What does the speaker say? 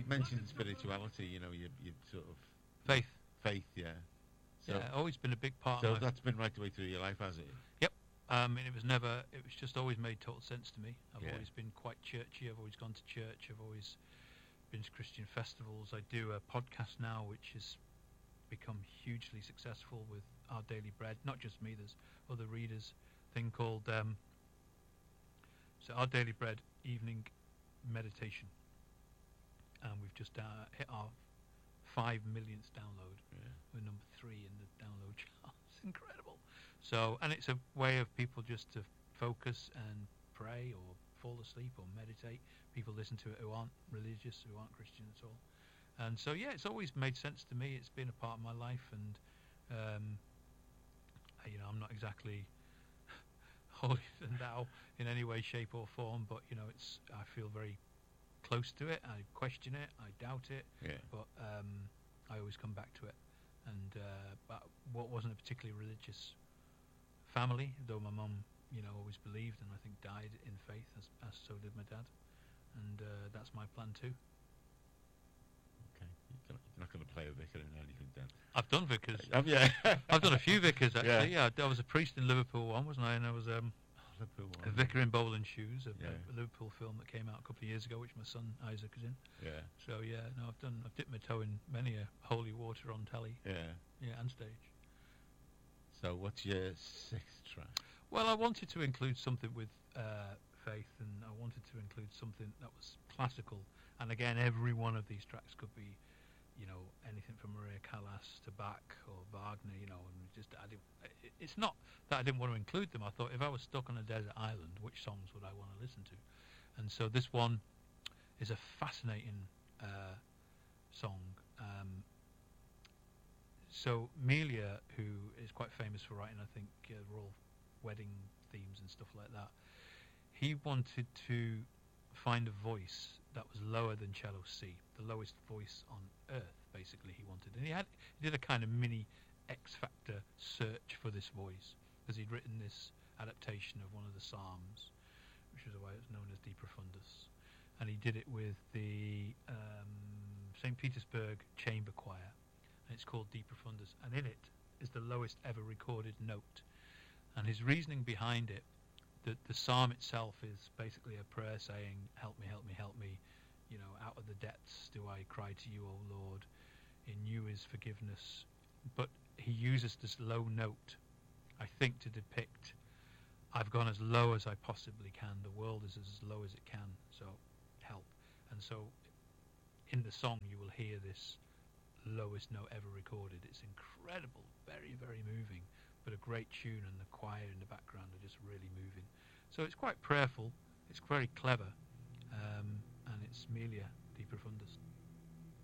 mentioned spirituality. You sort of Faith. yeah. So, Yeah, always been a big part so of my... that's been right the way through your life, has it? Yep. It was just always made total sense to me. I've always been quite churchy. I've always gone to church. I've always been to Christian festivals. I do a podcast now, which has become hugely successful with Our Daily Bread. Not just me, there's other readers. Thing called so Our Daily Bread Evening Meditation. And we've just hit our 5 millionth download. We're number 3 in the download charts. Incredible. So, and it's a way of people just to focus and pray or fall asleep or meditate. People listen to it who aren't religious, who aren't Christian at all. And so, yeah, it's always made sense to me. It's been a part of my life, and I'm not exactly holier than thou in any way, shape, or form. But I feel very close to it. I question it. I doubt it. Yeah. But I always come back to it. And but what wasn't a particularly religious family, though my mum, always believed, and I think died in faith, as so did my dad. And that's my plan too. Okay, you're not going to play a vicar in anything then? I've done vicars. Have you? I've done a few vicars actually. Yeah, I was a priest in Liverpool one, wasn't I? And I was a vicar in Bowl and Shoes, a Liverpool film that came out a couple of years ago, which my son Isaac is in. Yeah. So yeah, no, I've dipped my toe in many a holy water on telly. Yeah. Yeah, and stage. So what's your 6th track? Well, I wanted to include something with faith, and I wanted to include something that was classical. And again, every one of these tracks could be, anything from Maria Callas to Bach or Wagner, and it's not that I didn't want to include them. I thought if I was stuck on a desert island, which songs would I want to listen to? And so this one is a fascinating song. So Melia, who is quite famous for writing, I think, royal wedding themes and stuff like that, he wanted to find a voice that was lower than cello C, the lowest voice on earth, basically, he wanted. And he did a kind of mini X Factor search for this voice, because he'd written this adaptation of one of the Psalms, which is why it's known as De Profundis. And he did it with the St. Petersburg Chamber Choir, and it's called De Profundis. And in it is the lowest ever recorded note. And his reasoning behind it, the psalm itself is basically a prayer saying, help me, help me, help me, out of the depths do I cry to you, O Lord, in you is forgiveness. But he uses this low note, I think, to depict, I've gone as low as I possibly can, the world is as low as it can, so help. And so in the song you will hear this lowest note ever recorded. It's incredible, very, very moving, but a great tune, and the choir in the background are just really moving. So it's quite prayerful, it's very clever, and it's Melia De Profundis.